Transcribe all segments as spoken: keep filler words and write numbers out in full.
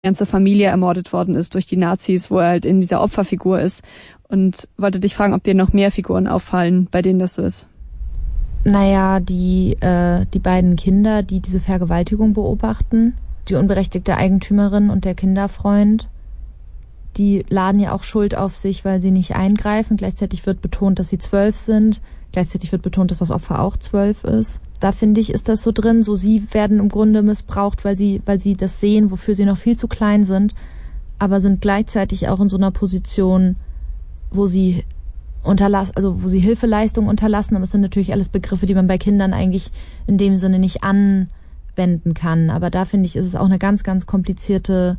ganze Familie ermordet worden ist durch die Nazis, wo er halt in dieser Opferfigur ist. Und wollte dich fragen, ob dir noch mehr Figuren auffallen, bei denen das so ist. Naja, die, äh, die beiden Kinder, die diese Vergewaltigung beobachten, die unberechtigte Eigentümerin und der Kinderfreund, die laden ja auch Schuld auf sich, weil sie nicht eingreifen. Gleichzeitig wird betont, dass sie zwölf sind. Gleichzeitig wird betont, dass das Opfer auch zwölf ist. Da finde ich, ist das so drin, so sie werden im Grunde missbraucht, weil sie, weil sie das sehen, wofür sie noch viel zu klein sind, aber sind gleichzeitig auch in so einer Position, wo sie unterlassen, also wo sie Hilfeleistung unterlassen, aber es sind natürlich alles Begriffe, die man bei Kindern eigentlich in dem Sinne nicht anwenden kann. Aber da finde ich, ist es auch eine ganz, ganz komplizierte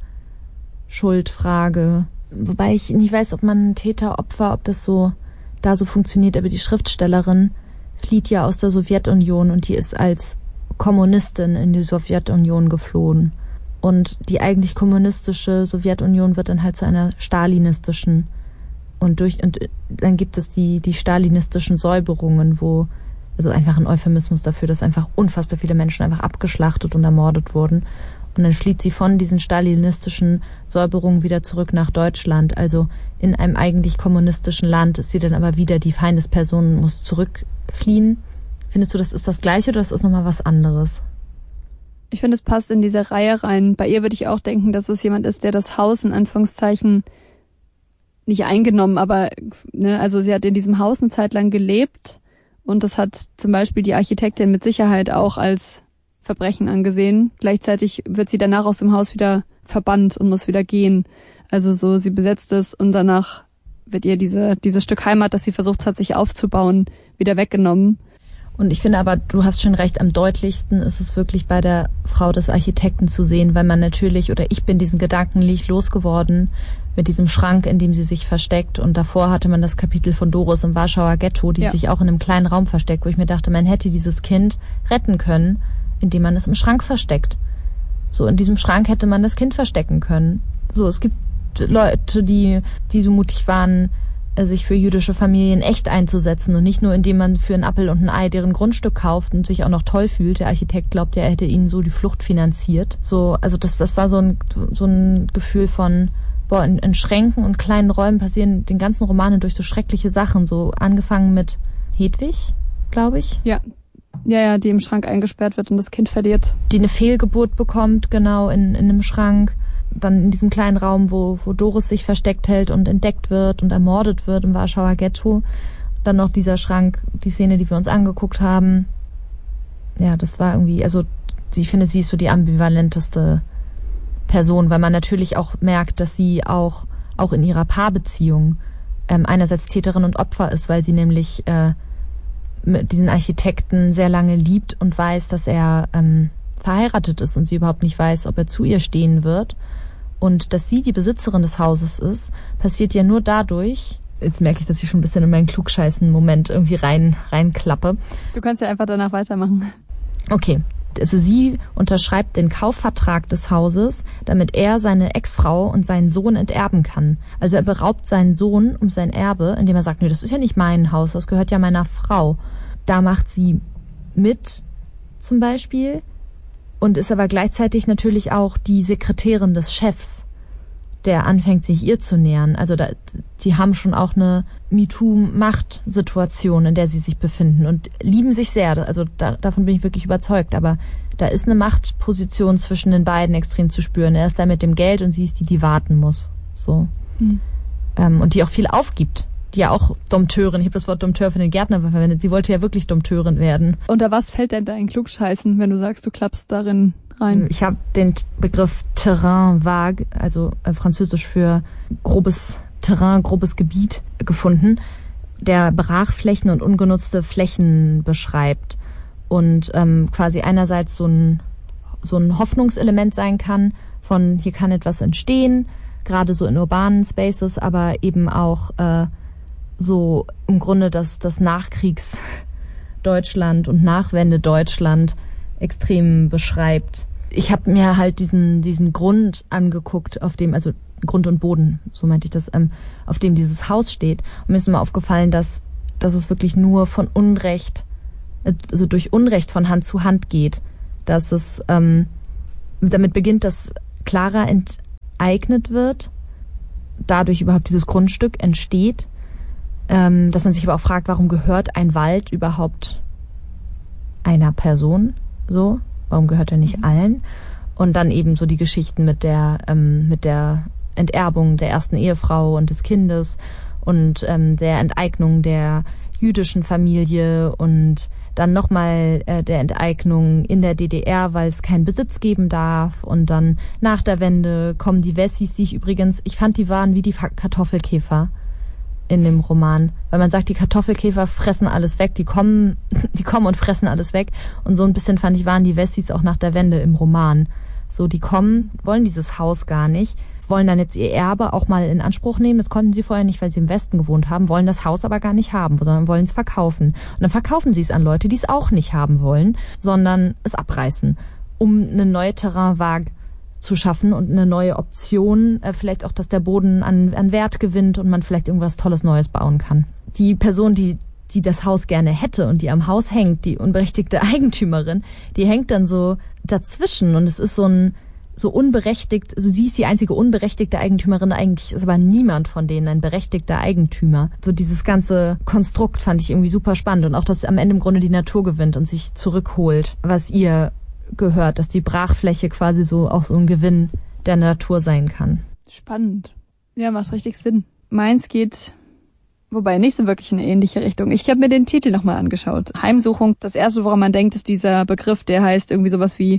Schuldfrage. Wobei ich nicht weiß, ob man Täter, Opfer, ob das so da so funktioniert, aber die Schriftstellerin flieht ja aus der Sowjetunion und die ist als Kommunistin in die Sowjetunion geflohen. Und die eigentlich kommunistische Sowjetunion wird dann halt zu einer stalinistischen. Und durch und dann gibt es die die stalinistischen Säuberungen, wo, also einfach ein Euphemismus dafür, dass einfach unfassbar viele Menschen einfach abgeschlachtet und ermordet wurden. Und dann flieht sie von diesen stalinistischen Säuberungen wieder zurück nach Deutschland. Also in einem eigentlich kommunistischen Land ist sie dann aber wieder die Feindesperson, muss zurückfliehen. Findest du, das ist das Gleiche oder das ist nochmal was anderes? Ich finde, es passt in diese Reihe rein. Bei ihr würde ich auch denken, dass es jemand ist, der das Haus in Anführungszeichen nicht eingenommen, aber ne, also sie hat in diesem Haus eine Zeit lang gelebt und das hat zum Beispiel die Architektin mit Sicherheit auch als Verbrechen angesehen. Gleichzeitig wird sie danach aus dem Haus wieder verbannt und muss wieder gehen. Also so, sie besetzt es und danach wird ihr diese dieses Stück Heimat, das sie versucht hat, sich aufzubauen, wieder weggenommen. Und ich finde aber, du hast schon recht, am deutlichsten ist es wirklich bei der Frau des Architekten zu sehen, weil man natürlich, oder ich bin diesen Gedankenlicht losgeworden mit diesem Schrank, in dem sie sich versteckt. Und davor hatte man das Kapitel von Doris im Warschauer Ghetto, die ja. sich auch in einem kleinen Raum versteckt, wo ich mir dachte, man hätte dieses Kind retten können, indem man es im Schrank versteckt. So, in diesem Schrank hätte man das Kind verstecken können. So, es gibt Leute, die, die so mutig waren, sich für jüdische Familien echt einzusetzen und nicht nur, indem man für einen Appel und ein Ei deren Grundstück kauft und sich auch noch toll fühlt. Der Architekt glaubt, er hätte ihnen so die Flucht finanziert. So, also das, das war so ein, so ein Gefühl von, boah, in, in Schränken und kleinen Räumen passieren den ganzen Roman durch so schreckliche Sachen. So angefangen mit Hedwig, glaube ich. Ja. Ja, ja, die im Schrank eingesperrt wird und das Kind verliert. Die eine Fehlgeburt bekommt, genau, in, in einem Schrank. Dann in diesem kleinen Raum, wo, wo Doris sich versteckt hält und entdeckt wird und ermordet wird im Warschauer Ghetto. Dann noch dieser Schrank, die Szene, die wir uns angeguckt haben. Ja, das war irgendwie, also ich finde, sie ist so die ambivalenteste Person, weil man natürlich auch merkt, dass sie auch, auch in ihrer Paarbeziehung ähm, einerseits Täterin und Opfer ist, weil sie nämlich äh, diesen Architekten sehr lange liebt und weiß, dass er ähm, verheiratet ist und sie überhaupt nicht weiß, ob er zu ihr stehen wird. Und dass sie die Besitzerin des Hauses ist, passiert ja nur dadurch, jetzt merke ich, dass ich schon ein bisschen in meinen Klugscheißen-Moment irgendwie rein reinklappe. Du kannst ja einfach danach weitermachen. Okay, also sie unterschreibt den Kaufvertrag des Hauses, damit er seine Ex-Frau und seinen Sohn enterben kann. Also er beraubt seinen Sohn um sein Erbe, indem er sagt, nee, das ist ja nicht mein Haus, das gehört ja meiner Frau. Da macht sie mit, zum Beispiel, und ist aber gleichzeitig natürlich auch die Sekretärin des Chefs, der anfängt, sich ihr zu nähern. Also da, die haben schon auch eine MeToo-Macht-Situation, in der sie sich befinden und lieben sich sehr. Also da, davon bin ich wirklich überzeugt. Aber da ist eine Machtposition zwischen den beiden extrem zu spüren. Er ist da mit dem Geld und sie ist die, die warten muss. So. Mhm. Ähm, und die auch viel aufgibt. Die ja auch Dompteurin, ich habe das Wort Dompteur für den Gärtner verwendet, sie wollte ja wirklich Dompteurin werden. Unter was fällt denn dein Klugscheißen, wenn du sagst, du klappst darin rein? Ich habe den Begriff Terrain vague, also äh, französisch für grobes Terrain, grobes Gebiet, gefunden, der Brachflächen und ungenutzte Flächen beschreibt und ähm, quasi einerseits so ein, so ein Hoffnungselement sein kann, von hier kann etwas entstehen, gerade so in urbanen Spaces, aber eben auch äh, so im Grunde das, das Nachkriegsdeutschland und Nachwende-Deutschland extrem beschreibt. Ich habe mir halt diesen, diesen Grund angeguckt, auf dem, also Grund und Boden, so meinte ich das, ähm, auf dem dieses Haus steht. Und mir ist immer aufgefallen, dass, dass es wirklich nur von Unrecht, also durch Unrecht von Hand zu Hand geht. Dass es, ähm, damit beginnt, dass Clara ent, enteignet wird, dadurch überhaupt dieses Grundstück entsteht, ähm, dass man sich aber auch fragt, warum gehört ein Wald überhaupt einer Person so? Warum gehört er nicht allen? Und dann eben so die Geschichten mit der ähm, mit der Enterbung der ersten Ehefrau und des Kindes und ähm, der Enteignung der jüdischen Familie und dann nochmal äh, der Enteignung in der D D R, weil es keinen Besitz geben darf. Und dann nach der Wende kommen die Wessis, die ich übrigens, ich fand, die waren wie die Kartoffelkäfer in dem Roman. Weil man sagt, die Kartoffelkäfer fressen alles weg, die kommen, die kommen und fressen alles weg. Und so ein bisschen, fand ich, waren die Wessis auch nach der Wende im Roman. So, die kommen, wollen dieses Haus gar nicht, wollen dann jetzt ihr Erbe auch mal in Anspruch nehmen. Das konnten sie vorher nicht, weil sie im Westen gewohnt haben, wollen das Haus aber gar nicht haben, sondern wollen es verkaufen. Und dann verkaufen sie es an Leute, die es auch nicht haben wollen, sondern es abreißen, um eine neue Terrainvague zu schaffen und eine neue Option, äh, vielleicht auch, dass der Boden an, an Wert gewinnt und man vielleicht irgendwas Tolles Neues bauen kann. Die Person, die die das Haus gerne hätte und die am Haus hängt, die unberechtigte Eigentümerin, die hängt dann so dazwischen und es ist so ein so unberechtigt, also sie ist die einzige unberechtigte Eigentümerin, eigentlich ist aber niemand von denen ein berechtigter Eigentümer. So dieses ganze Konstrukt fand ich irgendwie super spannend und auch, dass am Ende im Grunde die Natur gewinnt und sich zurückholt, was ihr gehört, dass die Brachfläche quasi so auch so ein Gewinn der Natur sein kann. Spannend. Ja, macht richtig Sinn. Meins geht, wobei nicht so wirklich in eine ähnliche Richtung. Ich habe mir den Titel nochmal angeschaut. Heimsuchung, das erste, woran man denkt, ist dieser Begriff, der heißt irgendwie sowas wie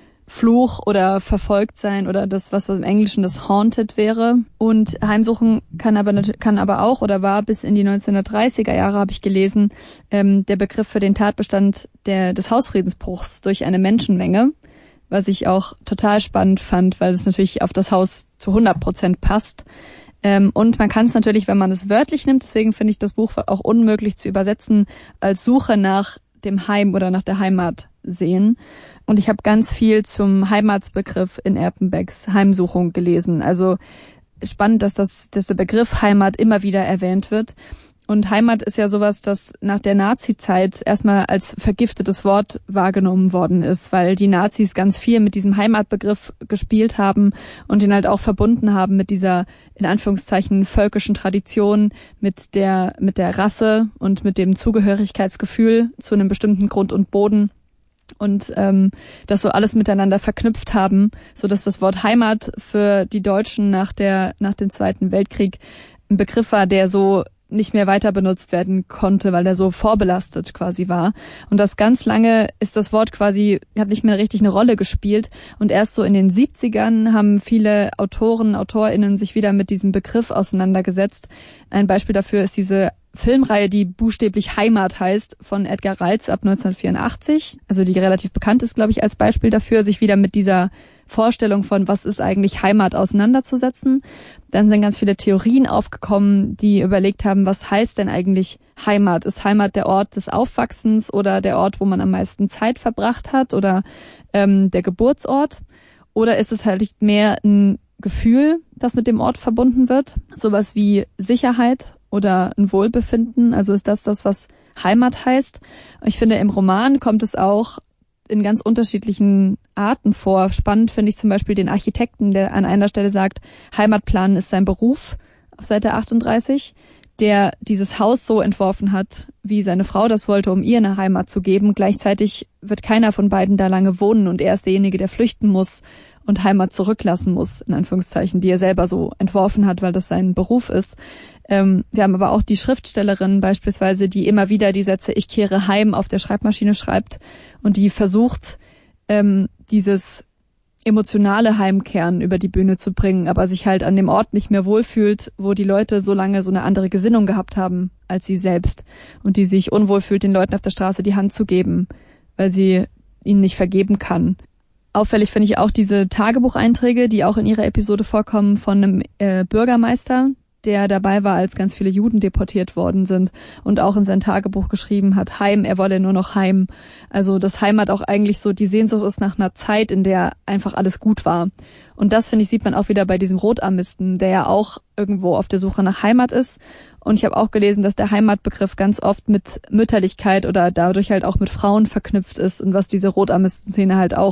Fluch oder verfolgt sein oder das, was im Englischen das Haunted wäre. Und Heimsuchen kann aber kann aber auch oder war bis in die neunzehnhundertdreißiger Jahre, habe ich gelesen, ähm, der Begriff für den Tatbestand der, des Hausfriedensbruchs durch eine Menschenmenge, was ich auch total spannend fand, weil es natürlich auf das Haus zu hundert Prozent passt. Ähm, und man kann es natürlich, wenn man es wörtlich nimmt, deswegen finde ich das Buch auch unmöglich zu übersetzen, als Suche nach dem Heim oder nach der Heimat sehen. Und ich habe ganz viel zum Heimatsbegriff in Erpenbecks Heimsuchung gelesen. Also spannend, dass das, dass der Begriff Heimat immer wieder erwähnt wird. Und Heimat ist ja sowas, das nach der Nazi-Zeit erstmal als vergiftetes Wort wahrgenommen worden ist, weil die Nazis ganz viel mit diesem Heimatbegriff gespielt haben und ihn halt auch verbunden haben mit dieser, in Anführungszeichen, völkischen Tradition, mit der, mit der Rasse und mit dem Zugehörigkeitsgefühl zu einem bestimmten Grund und Boden. Und ähm, das so alles miteinander verknüpft haben, so dass das Wort Heimat für die Deutschen nach der nach dem Zweiten Weltkrieg ein Begriff war, der so nicht mehr weiter benutzt werden konnte, weil der so vorbelastet quasi war. Und das ganz lange ist das Wort quasi, hat nicht mehr richtig eine Rolle gespielt. Und erst so in den siebzigern haben viele Autoren, AutorInnen sich wieder mit diesem Begriff auseinandergesetzt. Ein Beispiel dafür ist diese Filmreihe, die buchstäblich Heimat heißt, von Edgar Reitz ab neunzehnhundertvierundachtzig, also die relativ bekannt ist, glaube ich, als Beispiel dafür, sich wieder mit dieser Vorstellung von, was ist eigentlich Heimat, auseinanderzusetzen. Dann sind ganz viele Theorien aufgekommen, die überlegt haben, was heißt denn eigentlich Heimat? Ist Heimat der Ort des Aufwachsens oder der Ort, wo man am meisten Zeit verbracht hat oder ähm, der Geburtsort? Oder ist es halt mehr ein Gefühl, das mit dem Ort verbunden wird? Sowas wie Sicherheit oder ein Wohlbefinden, also ist das das, was Heimat heißt. Ich finde, im Roman kommt es auch in ganz unterschiedlichen Arten vor. Spannend finde ich zum Beispiel den Architekten, der an einer Stelle sagt, Heimatplanen ist sein Beruf, auf Seite achtunddreißig, der dieses Haus so entworfen hat, wie seine Frau das wollte, um ihr eine Heimat zu geben. Gleichzeitig wird keiner von beiden da lange wohnen und er ist derjenige, der flüchten muss und Heimat zurücklassen muss, in Anführungszeichen, die er selber so entworfen hat, weil das sein Beruf ist. Ähm, wir haben aber auch die Schriftstellerin beispielsweise, die immer wieder die Sätze "Ich kehre heim" auf der Schreibmaschine schreibt und die versucht, ähm, dieses emotionale Heimkehren über die Bühne zu bringen, aber sich halt an dem Ort nicht mehr wohlfühlt, wo die Leute so lange so eine andere Gesinnung gehabt haben als sie selbst und die sich unwohl fühlt, den Leuten auf der Straße die Hand zu geben, weil sie ihnen nicht vergeben kann. Auffällig finde ich auch diese Tagebucheinträge, die auch in ihrer Episode vorkommen, von einem äh, Bürgermeister, der dabei war, als ganz viele Juden deportiert worden sind und auch in sein Tagebuch geschrieben hat, Heim, er wolle nur noch heim. Also dass Heimat auch eigentlich so die Sehnsucht ist nach einer Zeit, in der einfach alles gut war. Und das, finde ich, sieht man auch wieder bei diesem Rotarmisten, der ja auch irgendwo auf der Suche nach Heimat ist. Und ich habe auch gelesen, dass der Heimatbegriff ganz oft mit Mütterlichkeit oder dadurch halt auch mit Frauen verknüpft ist und was diese Rotarmisten-Szene halt auch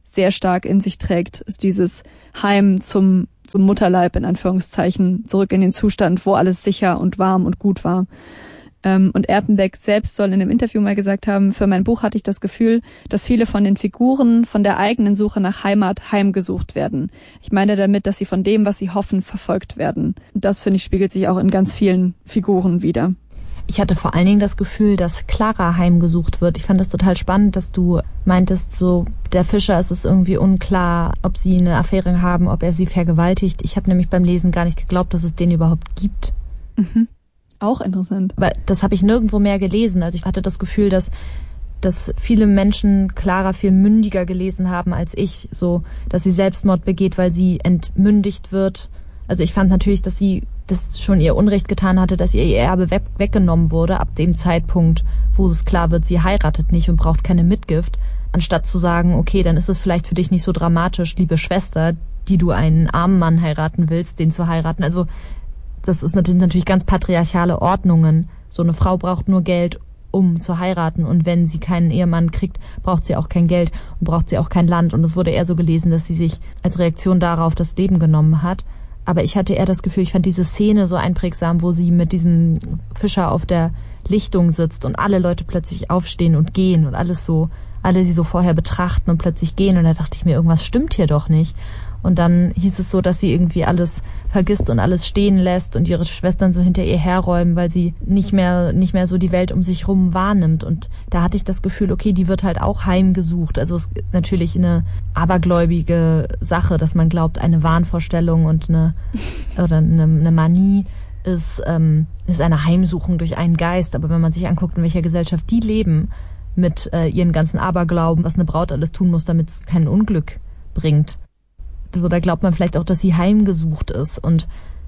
sehr stark in sich trägt, ist dieses Heim zum, zum Mutterleib, in Anführungszeichen, zurück in den Zustand, wo alles sicher und warm und gut war. Ähm, und Erpenbeck selbst soll in einem Interview mal gesagt haben, für mein Buch hatte ich das Gefühl, dass viele von den Figuren von der eigenen Suche nach Heimat heimgesucht werden. Ich meine damit, dass sie von dem, was sie hoffen, verfolgt werden. Das, finde ich, spiegelt sich auch in ganz vielen Figuren wider. Ich hatte vor allen Dingen das Gefühl, dass Clara heimgesucht wird. Ich fand das total spannend, dass du meintest, so der Fischer, ist es irgendwie unklar, ob sie eine Affäre haben, ob er sie vergewaltigt. Ich habe nämlich beim Lesen gar nicht geglaubt, dass es den überhaupt gibt. Mhm. Auch interessant. Weil das habe ich nirgendwo mehr gelesen. Also ich hatte das Gefühl, dass dass viele Menschen Clara viel mündiger gelesen haben als ich. So, dass sie Selbstmord begeht, weil sie entmündigt wird. Also ich fand natürlich, dass sie das schon ihr Unrecht getan hatte, dass ihr ihr Erbe weg, weggenommen wurde, ab dem Zeitpunkt, wo es klar wird, sie heiratet nicht und braucht keine Mitgift, anstatt zu sagen, okay, dann ist es vielleicht für dich nicht so dramatisch, liebe Schwester, die du einen armen Mann heiraten willst, den zu heiraten. Also das ist natürlich ganz patriarchale Ordnungen. So eine Frau braucht nur Geld, um zu heiraten, und wenn sie keinen Ehemann kriegt, braucht sie auch kein Geld und braucht sie auch kein Land. Und es wurde eher so gelesen, dass sie sich als Reaktion darauf das Leben genommen hat. Aber ich hatte eher das Gefühl, ich fand diese Szene so einprägsam, wo sie mit diesem Fischer auf der Lichtung sitzt und alle Leute plötzlich aufstehen und gehen und alles so, alle sie so vorher betrachten und plötzlich gehen. Und da dachte ich mir, irgendwas stimmt hier doch nicht. Und dann hieß es so, dass sie irgendwie alles vergisst und alles stehen lässt und ihre Schwestern so hinter ihr herräumen, weil sie nicht mehr nicht mehr so die Welt um sich rum wahrnimmt. Und da hatte ich das Gefühl, okay, die wird halt auch heimgesucht. Also es ist natürlich eine abergläubige Sache, dass man glaubt, eine Wahnvorstellung und eine oder eine, eine Manie ist, ähm, ist eine Heimsuchung durch einen Geist. Aber wenn man sich anguckt, in welcher Gesellschaft die leben, mit äh, ihren ganzen Aberglauben, was eine Braut alles tun muss, damit es kein Unglück bringt. Oder glaubt man vielleicht auch, dass sie heimgesucht ist. Und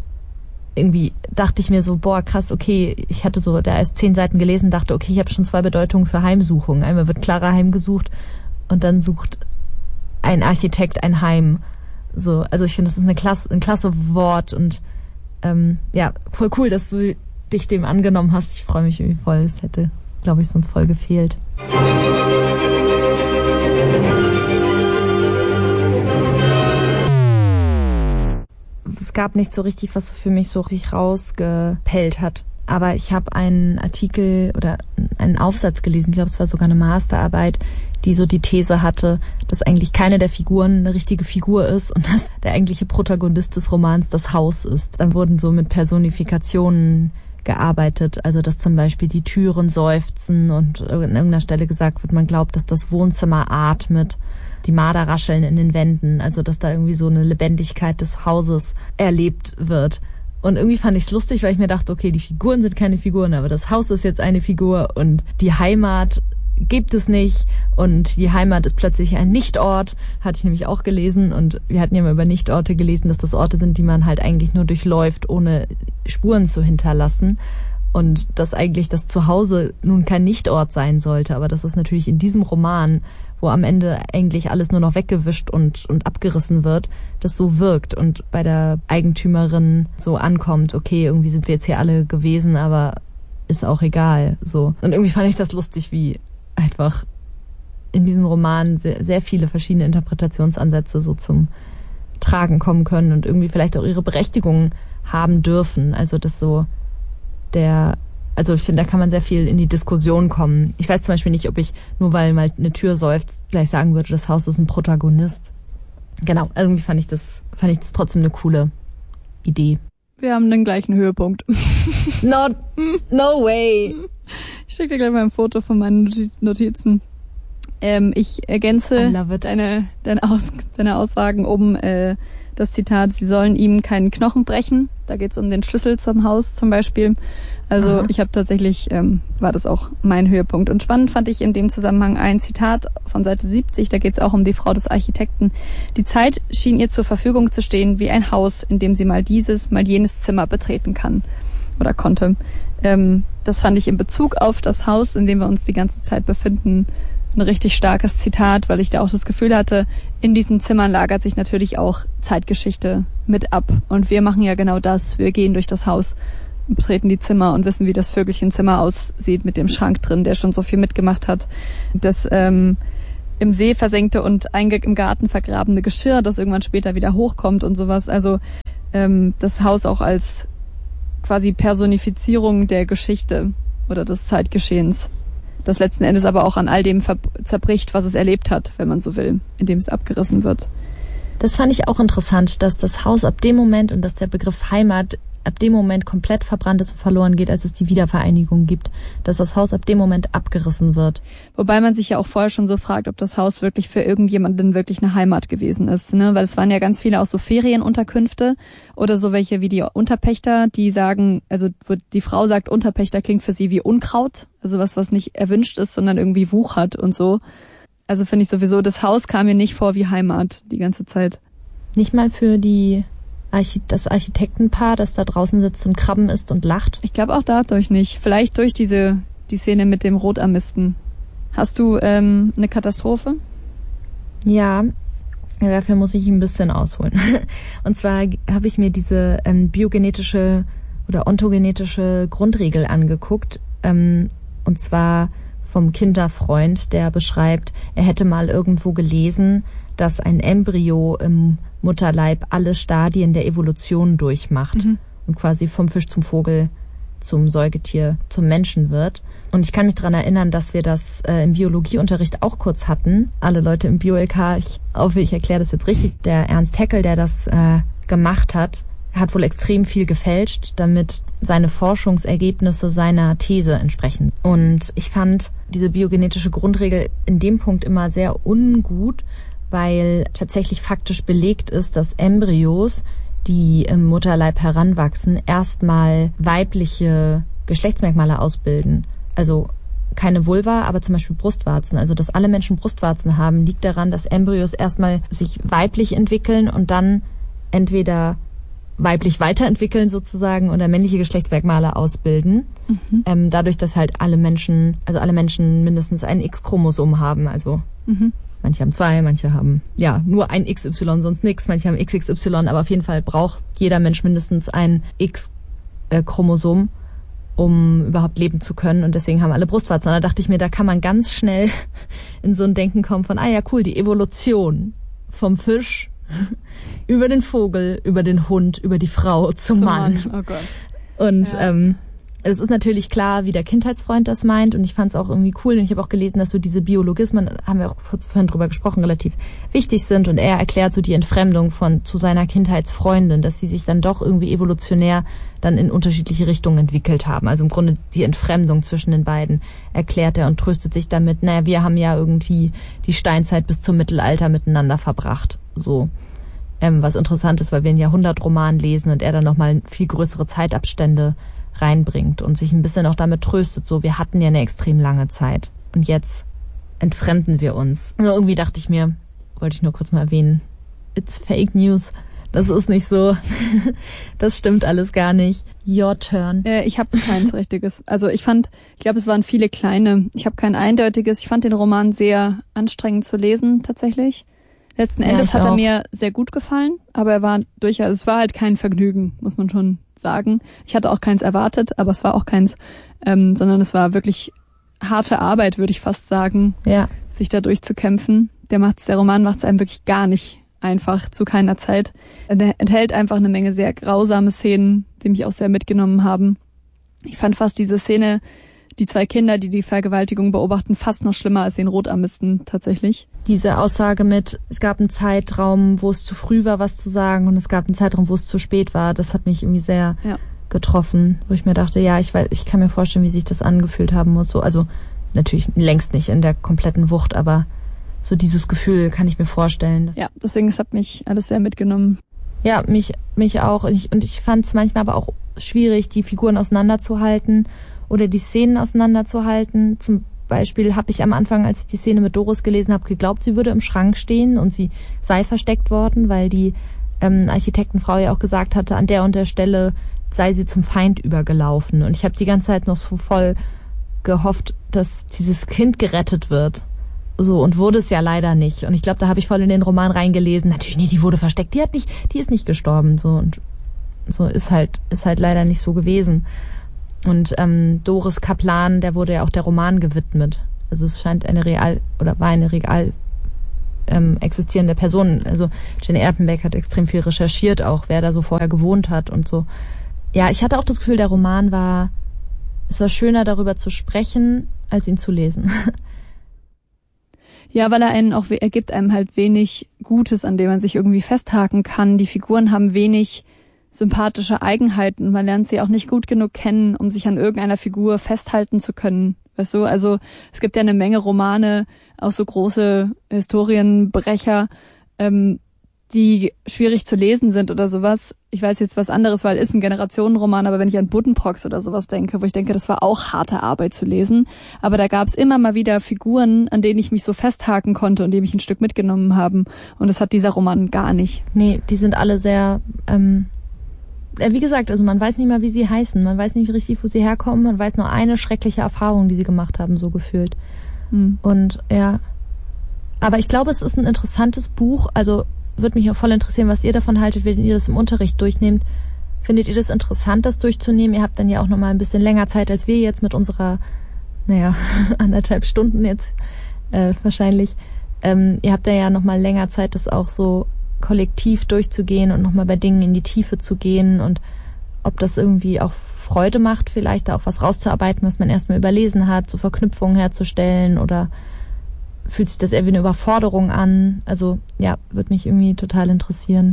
irgendwie dachte ich mir so, boah, krass, okay, ich hatte so da erst zehn Seiten gelesen, dachte, okay, ich habe schon zwei Bedeutungen für Heimsuchung. Einmal wird Clara heimgesucht und dann sucht ein Architekt ein Heim. So, also ich finde, das ist eine klasse, ein klasse Wort und ähm, ja, voll cool, dass du dich dem angenommen hast. Ich freue mich irgendwie voll. Es hätte, glaube ich, sonst voll gefehlt. Es gab nicht so richtig, was für mich so sich rausgepellt hat. Aber ich habe einen Artikel oder einen Aufsatz gelesen, ich glaube, es war sogar eine Masterarbeit, die so die These hatte, dass eigentlich keine der Figuren eine richtige Figur ist und dass der eigentliche Protagonist des Romans das Haus ist. Dann wurden so mit Personifikationen gearbeitet, also dass zum Beispiel die Türen seufzen und an irgendeiner Stelle gesagt wird, man glaubt, dass das Wohnzimmer atmet, die Marder rascheln in den Wänden, also dass da irgendwie so eine Lebendigkeit des Hauses erlebt wird. Und irgendwie fand ich es lustig, weil ich mir dachte, okay, die Figuren sind keine Figuren, aber das Haus ist jetzt eine Figur und die Heimat gibt es nicht und die Heimat ist plötzlich ein Nichtort, hatte ich nämlich auch gelesen, und wir hatten ja mal über Nichtorte gelesen, dass das Orte sind, die man halt eigentlich nur durchläuft, ohne Spuren zu hinterlassen, und dass eigentlich das Zuhause nun kein Nichtort sein sollte, aber das ist natürlich in diesem Roman, wo am Ende eigentlich alles nur noch weggewischt und, und abgerissen wird, das so wirkt und bei der Eigentümerin so ankommt, okay, irgendwie sind wir jetzt hier alle gewesen, aber ist auch egal, so. Und irgendwie fand ich das lustig, wie einfach in diesem Roman sehr, sehr viele verschiedene Interpretationsansätze so zum Tragen kommen können und irgendwie vielleicht auch ihre Berechtigung haben dürfen. Also das so der, also ich finde, da kann man sehr viel in die Diskussion kommen. Ich weiß zum Beispiel nicht, ob ich, nur weil mal eine Tür seufzt, gleich sagen würde, das Haus ist ein Protagonist. Genau, also irgendwie fand ich das, fand ich das trotzdem eine coole Idee. Wir haben den gleichen Höhepunkt. Not, no way. Ich schicke dir gleich mal ein Foto von meinen Notizen. Ähm, ich ergänze deine, deine, Aus, deine Aussagen um äh, das Zitat, sie sollen ihm keinen Knochen brechen. Da geht es um den Schlüssel zum Haus zum Beispiel. Also Aha. ich habe tatsächlich, ähm, war das auch mein Höhepunkt. Und spannend fand ich in dem Zusammenhang ein Zitat von Seite siebzig, da geht es auch um die Frau des Architekten. Die Zeit schien ihr zur Verfügung zu stehen wie ein Haus, in dem sie mal dieses, mal jenes Zimmer betreten kann oder konnte. Ähm, das fand ich in Bezug auf das Haus, in dem wir uns die ganze Zeit befinden, ein richtig starkes Zitat, weil ich da auch das Gefühl hatte, in diesen Zimmern lagert sich natürlich auch Zeitgeschichte mit ab. Und wir machen ja genau das. Wir gehen durch das Haus, betreten die Zimmer und wissen, wie das Vögelchenzimmer aussieht mit dem Schrank drin, der schon so viel mitgemacht hat. Das ähm, im See versenkte und einge- im Garten vergrabene Geschirr, das irgendwann später wieder hochkommt und sowas. Also ähm, das Haus auch als quasi Personifizierung der Geschichte oder des Zeitgeschehens, das letzten Endes aber auch an all dem ver- zerbricht, was es erlebt hat, wenn man so will, indem es abgerissen wird. Das fand ich auch interessant, dass das Haus ab dem Moment und dass der Begriff Heimat ab dem Moment komplett verbrannt ist und verloren geht, als es die Wiedervereinigung gibt, dass das Haus ab dem Moment abgerissen wird. Wobei man sich ja auch vorher schon so fragt, ob das Haus wirklich für irgendjemanden wirklich eine Heimat gewesen ist, ne? Weil es waren ja ganz viele auch so Ferienunterkünfte oder so welche wie die Unterpächter, die sagen, also die Frau sagt, Unterpächter klingt für sie wie Unkraut, also was, was nicht erwünscht ist, sondern irgendwie wuchert und so. Also finde ich sowieso, das Haus kam mir nicht vor wie Heimat die ganze Zeit. Nicht mal für die Archi- das Architektenpaar, das da draußen sitzt und Krabben isst und lacht? Ich glaube auch dadurch nicht. Vielleicht durch diese die Szene mit dem Rotarmisten. Hast du ähm, eine Katastrophe? Ja, dafür muss ich ein bisschen ausholen. Und zwar habe ich mir diese ähm, biogenetische oder ontogenetische Grundregel angeguckt. Ähm, und zwar vom Kinderfreund, der beschreibt, er hätte mal irgendwo gelesen, dass ein Embryo im Mutterleib alle Stadien der Evolution durchmacht mhm. und quasi vom Fisch zum Vogel, zum Säugetier, zum Menschen wird. Und ich kann mich daran erinnern, dass wir das äh, im Biologieunterricht auch kurz hatten. Alle Leute im Bio-L K, ich hoffe, ich erkläre das jetzt richtig. Der Ernst Haeckel, der das äh, gemacht hat, hat wohl extrem viel gefälscht, damit seine Forschungsergebnisse seiner These entsprechen. Und ich fand diese biogenetische Grundregel in dem Punkt immer sehr ungut, weil tatsächlich faktisch belegt ist, dass Embryos, die im Mutterleib heranwachsen, erstmal weibliche Geschlechtsmerkmale ausbilden. Also keine Vulva, aber zum Beispiel Brustwarzen. Also dass alle Menschen Brustwarzen haben, liegt daran, dass Embryos erstmal sich weiblich entwickeln und dann entweder weiblich weiterentwickeln sozusagen oder männliche Geschlechtsmerkmale ausbilden. Mhm. Ähm, dadurch, dass halt alle Menschen, also alle Menschen mindestens ein X-Chromosom haben. Also mhm. Manche haben zwei, manche haben ja nur ein X Y, sonst nichts. Manche haben X X Y, aber auf jeden Fall braucht jeder Mensch mindestens ein X-Chromosom, um überhaupt leben zu können. Und deswegen haben alle Brustwarzen. Und da dachte ich mir, da kann man ganz schnell in so ein Denken kommen von, ah ja cool, die Evolution vom Fisch über den Vogel, über den Hund, über die Frau zum, zum Mann. Mann. Oh Gott. Und ja. ähm, es ist natürlich klar, wie der Kindheitsfreund das meint, und ich fand es auch irgendwie cool, und ich habe auch gelesen, dass so diese Biologismen, haben wir auch vorhin drüber gesprochen, relativ wichtig sind, und er erklärt so die Entfremdung von zu seiner Kindheitsfreundin, dass sie sich dann doch irgendwie evolutionär dann in unterschiedliche Richtungen entwickelt haben. Also im Grunde die Entfremdung zwischen den beiden erklärt er und tröstet sich damit, naja, wir haben ja irgendwie die Steinzeit bis zum Mittelalter miteinander verbracht, so. Ähm, was interessant ist, weil wir einen Jahrhundertroman lesen und er dann nochmal viel größere Zeitabstände reinbringt und sich ein bisschen auch damit tröstet, so, wir hatten ja eine extrem lange Zeit und jetzt entfremden wir uns. Also irgendwie dachte ich mir, wollte ich nur kurz mal erwähnen, it's fake news, das ist nicht so, das stimmt alles gar nicht. Your turn. Äh, ich habe keins richtiges. Also ich fand, ich glaube, es waren viele kleine. Ich habe kein eindeutiges. Ich fand den Roman sehr anstrengend zu lesen, tatsächlich. Letzten Endes ja, hat er auch. mir sehr gut gefallen, aber er war durchaus, es war halt kein Vergnügen, muss man schon sagen. Ich hatte auch keins erwartet, aber es war auch keins, ähm, sondern es war wirklich harte Arbeit, würde ich fast sagen, ja. sich da durchzukämpfen. Der macht's, der Roman macht es einem wirklich gar nicht einfach, zu keiner Zeit. Er enthält einfach eine Menge sehr grausame Szenen, die mich auch sehr mitgenommen haben. Ich fand fast diese Szene, die zwei Kinder, die die Vergewaltigung beobachten, fast noch schlimmer als den Rotarmisten tatsächlich. Diese Aussage mit, es gab einen Zeitraum, wo es zu früh war, was zu sagen, und es gab einen Zeitraum, wo es zu spät war, das hat mich irgendwie sehr ja. getroffen, wo ich mir dachte, ja, ich weiß, ich kann mir vorstellen, wie sich das angefühlt haben muss. So, also natürlich längst nicht in der kompletten Wucht, aber so dieses Gefühl kann ich mir vorstellen. Ja, deswegen, es hat mich alles sehr mitgenommen. Ja, mich mich auch. Und ich, und ich fand es manchmal aber auch schwierig, die Figuren auseinanderzuhalten oder die Szenen auseinanderzuhalten. Zum Beispiel habe ich am Anfang, als ich die Szene mit Doris gelesen habe, geglaubt, sie würde im Schrank stehen und sie sei versteckt worden, weil die ähm, Architektenfrau ja auch gesagt hatte, an der und der Stelle sei sie zum Feind übergelaufen. Und ich habe die ganze Zeit noch so voll gehofft, dass dieses Kind gerettet wird. So, und wurde es ja leider nicht. Und ich glaube, da habe ich voll in den Roman reingelesen. Natürlich, nee, die wurde versteckt. Die hat nicht, die ist nicht gestorben. So, und so ist halt, ist halt leider nicht so gewesen. Und ähm, Doris Kaplan, der wurde ja auch der Roman gewidmet. Also es scheint eine Real, oder war eine Real, ähm, existierende Personen. Also Jenny Erpenbeck hat extrem viel recherchiert, auch wer da so vorher gewohnt hat und so. Ja, ich hatte auch das Gefühl, der Roman war, es war schöner darüber zu sprechen, als ihn zu lesen. Ja, weil er einen auch, er gibt einem halt wenig Gutes, an dem man sich irgendwie festhaken kann. Die Figuren haben wenig sympathische Eigenheiten. Man lernt sie auch nicht gut genug kennen, um sich an irgendeiner Figur festhalten zu können. Weißt du, also es gibt ja eine Menge Romane, auch so große Historienbrecher, ähm, die schwierig zu lesen sind oder sowas. Ich weiß jetzt was anderes, weil ist ein Generationenroman, aber wenn ich an Buddenbrooks oder sowas denke, wo ich denke, das war auch harte Arbeit zu lesen, aber da gab es immer mal wieder Figuren, an denen ich mich so festhaken konnte und die mich ein Stück mitgenommen haben, und das hat dieser Roman gar nicht. Nee, die sind alle sehr, ähm, wie gesagt, also man weiß nicht mal, wie sie heißen, man weiß nicht richtig, wo sie herkommen, man weiß nur eine schreckliche Erfahrung, die sie gemacht haben, so gefühlt. Hm. Und ja, aber ich glaube, es ist ein interessantes Buch, also würde mich auch voll interessieren, was ihr davon haltet, wenn ihr das im Unterricht durchnehmt. Findet ihr das interessant, das durchzunehmen? Ihr habt dann ja auch nochmal ein bisschen länger Zeit als wir jetzt mit unserer, naja, anderthalb Stunden jetzt äh, wahrscheinlich. Ähm, ihr habt ja nochmal länger Zeit, das auch so kollektiv durchzugehen und nochmal bei Dingen in die Tiefe zu gehen, und ob das irgendwie auch Freude macht, vielleicht da auch was rauszuarbeiten, was man erstmal überlesen hat, so Verknüpfungen herzustellen, oder fühlt sich das eher wie eine Überforderung an? Also ja, würde mich irgendwie total interessieren.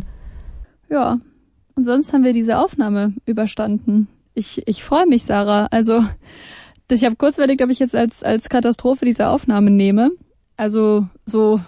Ja, und sonst haben wir diese Aufnahme überstanden. Ich ich freue mich, Sarah. Also ich habe kurz überlegt, ob ich jetzt als als Katastrophe diese Aufnahme nehme. Also so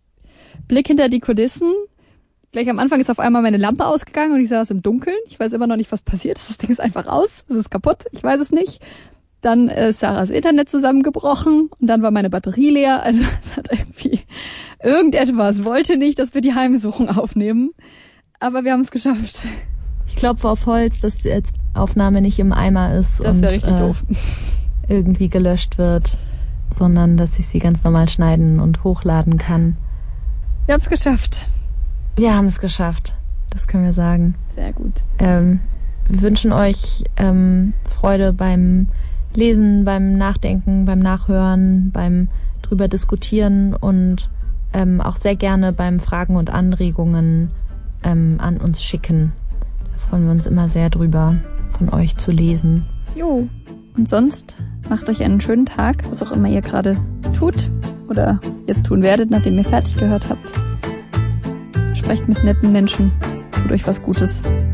Blick hinter die Kulissen. Gleich am Anfang ist auf einmal meine Lampe ausgegangen und ich saß im Dunkeln. Ich weiß immer noch nicht, was passiert ist. Das Ding ist einfach aus. Es ist kaputt. Ich weiß es nicht. Dann ist Sarahs Internet zusammengebrochen und dann war meine Batterie leer. Also es hat irgendwie irgendetwas wollte nicht, dass wir die Heimsuchung aufnehmen. Aber wir haben es geschafft. Ich klopfe auf Holz, dass die Aufnahme nicht im Eimer ist das und richtig äh, doof. irgendwie gelöscht wird, sondern dass ich sie ganz normal schneiden und hochladen kann. Wir haben es geschafft. Wir haben es geschafft. Das können wir sagen. Sehr gut. Ähm, wir wünschen euch ähm, Freude beim Lesen, beim Nachdenken, beim Nachhören, beim drüber diskutieren und ähm, auch sehr gerne beim Fragen und Anregungen ähm, an uns schicken. Da freuen wir uns immer sehr drüber, von euch zu lesen. Jo, und sonst macht euch einen schönen Tag, was auch immer ihr gerade tut oder jetzt tun werdet, nachdem ihr fertig gehört habt. Sprecht mit netten Menschen, tut euch was Gutes.